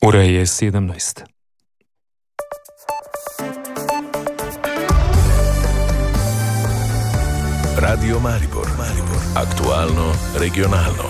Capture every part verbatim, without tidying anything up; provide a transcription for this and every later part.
Ura je sedemnajst. Radio Maribor, Maribor. Aktualno, regionalno.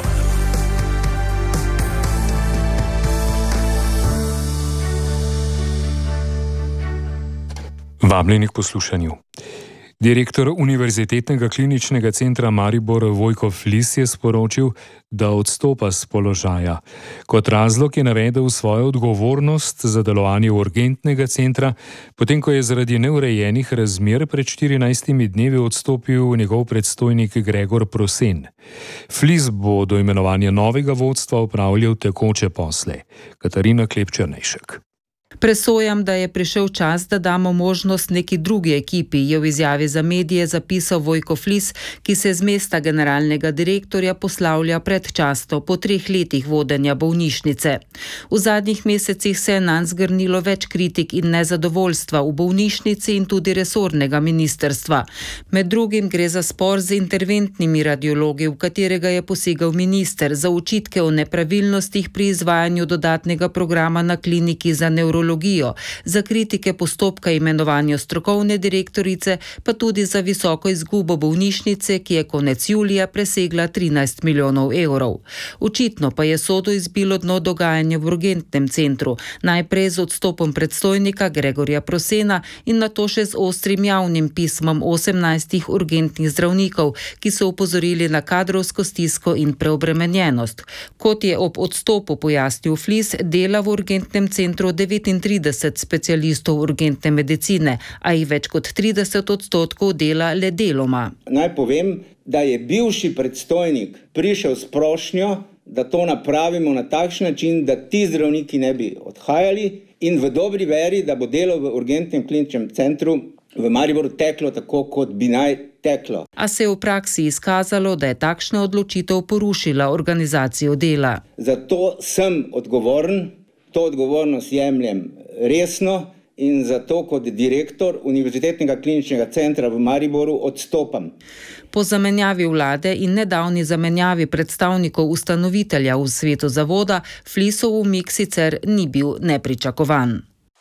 Vabljeni k poslušanju. Direktor Univerzitetnega kliničnega centra Maribor Vojko Flis je sporočil, da odstopa s položaja. Kot razlog je navedel svojo odgovornost za delovanje urgentnega centra, potem ko je zaradi neurejenih razmer pred štirinajstimi dnevi odstopil njegov predstojnik Gregor Prosen. Flis bo do imenovanja novega vodstva opravljal tekoče posle. Katarina Klep-Črnejšek. Presojam, da je prišel čas, da damo možnost neki drugi ekipi, je v izjavi za medije zapisal Vojko Flis, ki se z mesta generalnega direktorja poslavlja predčasno po treh letih vodenja bolnišnice. V zadnjih mesecih se je nanj zgrnilo več kritik in nezadovoljstva v bolnišnici in tudi resornega ministrstva. Med drugim gre za spor z interventnimi radiologi, v katerega je posegal minister, za očitke o nepravilnostih pri izvajanju dodatnega programa na kliniki za nevrologijo, za kritike postopka imenovanja strokovne direktorice, pa tudi za visoko izgubo bolnišnice, ki je konec julija presegla trinajst milijonov evrov. Očitno pa je sodu izbilo dno dogajanja v urgentnem centru, najprej z odstopom predstojnika Gregorja Prosena in nato še z ostrim javnim pismom osemnajstih urgentnih zdravnikov, ki so opozorili na kadrovsko stisko in preobremenjenost. Kot je ob odstopu pojasnil Flis, dela v urgentnem centru devetintrideset specialistov urgentne medicine, a jih več kot trideset odstotkov dela le deloma. Naj povem, da je bivši predstojnik prišel s prošnjo, da to napravimo na takšen način, da ti zdravniki ne bi odhajali, in v dobri veri, da bo delo v urgentnem kliničnem centru v Mariboru teklo tako, kot bi naj teklo. A se je v praksi izkazalo, da je takšna odločitev porušila organizacijo dela. Zato sem odgovoren, to odgovornost jemljem resno in zato kot direktor Univerzitetnega kliničnega centra v Mariboru odstopam. Po zamenjavi vlade in nedavni zamenjavi predstavnikov ustanovitelja v svetu zavoda, Flisov umik sicer ni bil nepričakovan.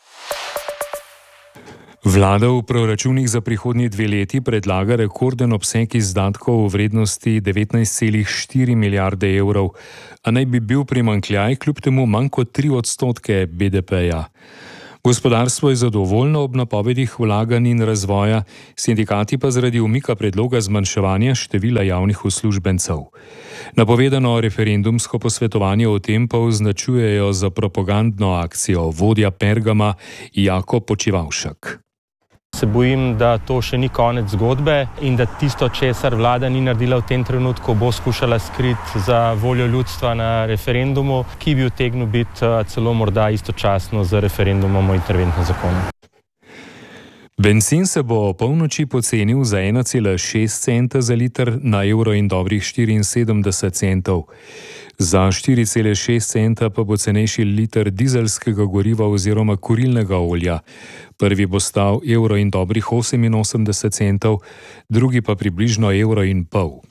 Vlada v proračunih za prihodnji dve leti predlaga rekorden obseg izdatkov v vrednosti devetnajst celih štiri milijarde evrov, a naj bi bil primanjkljaj kljub temu manj kot tri odstotke B D P-ja. Gospodarstvo je zadovoljno ob napovedih vlaganj in razvoja, sindikati pa zaradi umika predloga zmanjševanja števila javnih uslužbencev. Napovedano referendumsko posvetovanje o tem pa označujejo za propagandno akcijo vodja Pergama Jako Počivavšek. Se bojim, da to še ni konec zgodbe in da tisto, česar vlada ni naredila v tem trenutku, bo skušala skriti za voljo ljudstva na referendumu, ki bi utegnil biti celo morda istočasno z referendumom o interventnem zakonu. Bencin se bo o polnoči pocenil za ena cela šest centa za liter na evro in dobrih štiriinsedemdeset centov. Za štiri cele šest centa pa bo cenejši liter dizelskega goriva oziroma kurilnega olja. Prvi bo stal evro in dobrih oseminosemdeset centov, drugi pa približno evro in pol.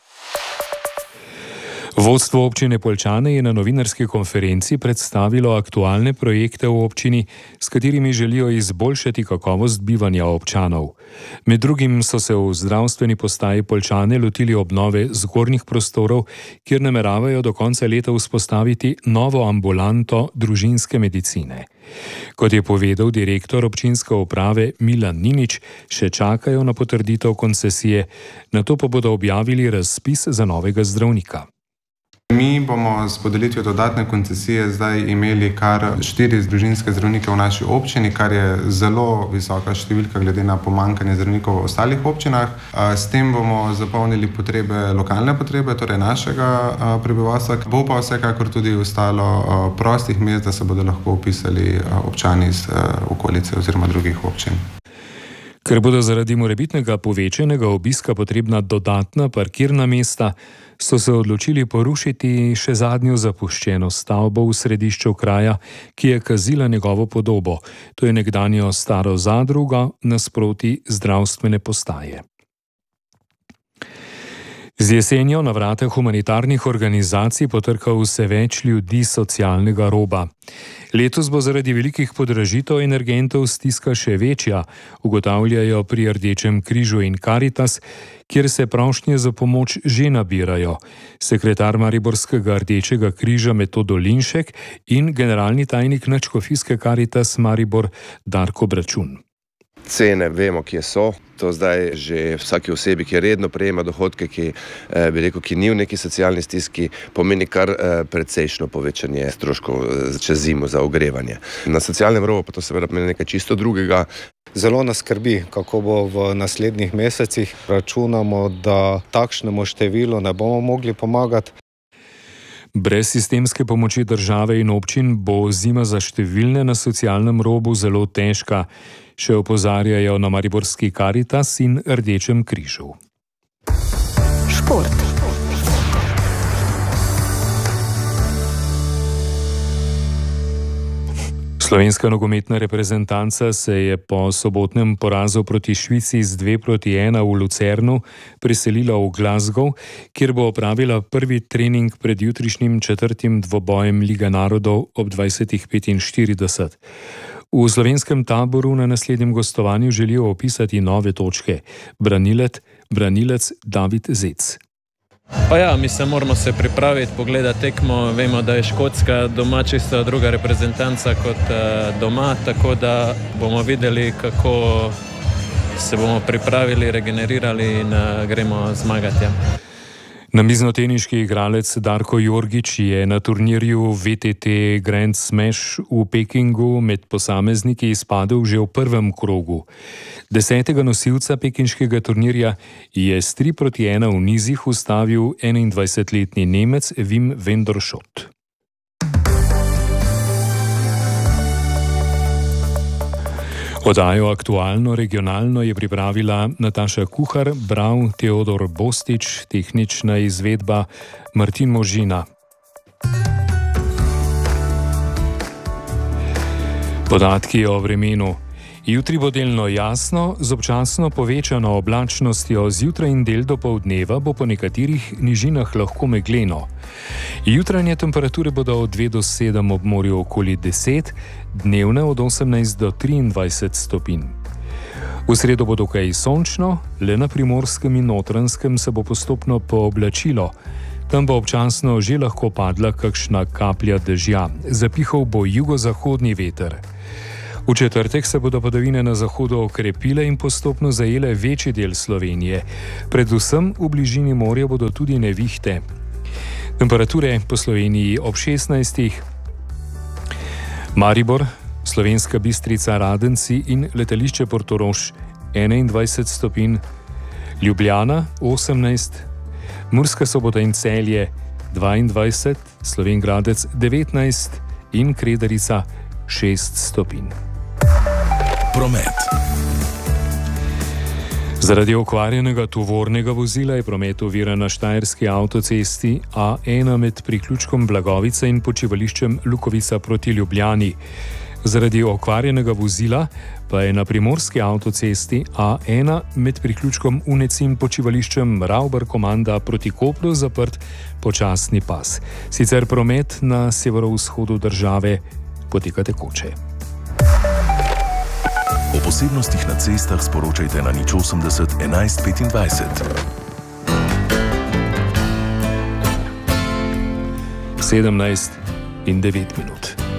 Vodstvo občine Poljčane je na novinarski konferenci predstavilo aktualne projekte v občini, s katerimi želijo izboljšati kakovost bivanja občanov. Med drugim so se v zdravstveni postaji Poljčane lotili obnove zgornjih prostorov, kjer nameravajo do konca leta vzpostaviti novo ambulanto družinske medicine. Kot je povedal direktor občinske uprave Milan Ninič, še čakajo na potrditev koncesije, nato pa bodo objavili razpis za novega zdravnika. Mi bomo s podelitvijo dodatne koncesije zdaj imeli kar štiri družinske zdravnike v naši občini, kar je zelo visoka številka glede na pomanjkanje zdravnikov v ostalih občinah. S tem bomo zapolnili potrebe, lokalne potrebe, torej našega prebivalstva. Bo pa vsekakor tudi ostalo prostih mest, da se bodo lahko vpisali občani iz okolice oziroma drugih občin. Ker bodo zaradi morebitnega povečanega obiska potrebna dodatna parkirna mesta, so se odločili porušiti še zadnjo zapuščeno stavbo v središču kraja, ki je kazila njegovo podobo. To je nekdanjo staro zadrugo nasproti zdravstvene postaje. Z jesenjo na vrata humanitarnih organizacij potrka vse več ljudi socialnega roba. Letos bo zaradi velikih podražitev energentov stiska še večja, ugotavljajo pri Rdečem križu in Karitas, kjer se prošnje za pomoč že nabirajo. Sekretar Mariborskega Rdečega križa Metodo Linšek in generalni tajnik nadškofijske Karitas Maribor Darko Bračun. Cene vemo, kje so. To zdaj že vsaki osebi, ki redno prejema dohodke, ki, eh, bi rekel, ki ni v neki socialni stiski, pomeni kar eh, precejšno povečanje stroškov čez zimo za ogrevanje. Na socialnem robu pa to seveda pomeni nekaj čisto drugega. Zelo nas skrbi, kako bo v naslednjih mesecih. Računamo, da takšnemu številu ne bomo mogli pomagati. Brez sistemske pomoči države in občin bo zima za številne na socialnem robu zelo težka, še opozarjajo na Mariborski Karitas in Rdečem križu. Šport. Slovenska nogometna reprezentanca se je po sobotnem porazu proti Švici z dve proti ena v Lucernu preselila v Glasgow, kjer bo opravila prvi trening pred jutrišnjim četrtim dvobojem Lige narodov ob dvajsetih petinštirideset. V slovenskem taboru na naslednjem gostovanju želijo opisati nove točke. Branilec, branilec David Zec. Pa ja, mi se moramo se pripraviti, pogledati tekmo. Vemo, da je Škotska doma čisto druga reprezentanca kot doma, tako da bomo videli, kako se bomo pripravili, regenerirali in gremo zmagati. Ja. Namiznoteniški igralec Darko Jorgič je na turnirju V T T Grand Smash v Pekingu med posamezniki izpadel že v prvem krogu. Desetega nosilca pekinškega turnirja je s tri proti ena v nizih ustavil enaindvajsetletni Nemec Wim Wendorschot. Oddajo Aktualno regionalno je pripravila Nataša Kuhar, bral Teodor Bostič, tehnična izvedba Martin Možina. Podatki o vremenu. Jutri bo delno jasno, z občasno povečano oblačnostjo, zjutraj in del dopoldneva bo po nekaterih nižinah lahko megleno. Jutranje temperature bodo od dve do sedem ob morju okoli deset, dnevne od osemnajst do triindvajset stopinj. V sredo bo dokaj sončno, le na Primorskem in Notranjskem se bo postopno pooblačilo. Tam bo občasno že lahko padla kakšna kaplja dežja, zapihal bo jugozahodni veter. V četrtek se bodo padavine na zahodu okrepile in postopno zajele večji del Slovenije. Predvsem v bližini morja bodo tudi nevihte. Temperature po Sloveniji ob šestnajstih. Maribor, Slovenska Bistrica, Radenci in letališče Portorož enaindvajset stopinj. Ljubljana osemnajst, Murska Sobota in Celje dvaindvajset, Slovenj Gradec devetnajst in Kredarica šest stopinj. Promet. Zaradi okvarjenega tovornega vozila je promet oviran na štajerski avtocesti A ena med priključkom Blagovica in počivališčem Lukovica proti Ljubljani. Zaradi okvarjenega vozila pa je na primorski avtocesti A ena med priključkom Unec in počivališčem Ravbar Komanda proti Kopru zaprt počasni pas. Sicer promet na severovzhodu države poteka tekoče. O posebnostih na cestah sporočajte na nič osemdeset enajst petindvajset. sedemnajst in devet minut.